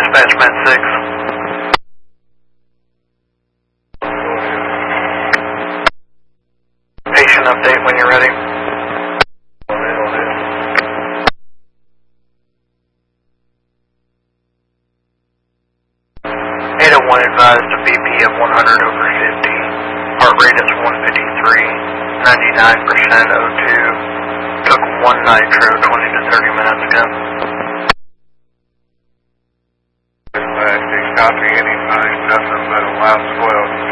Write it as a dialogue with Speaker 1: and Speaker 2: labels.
Speaker 1: Dispatch Med 6. Patient update when you're ready. 801 advised a BP of 100 over 50. Heart rate is 153. 99% O2. Took one nitro 20 to 30 minutes ago.
Speaker 2: Dispatch, copy, any sign, nothing but a loud swell.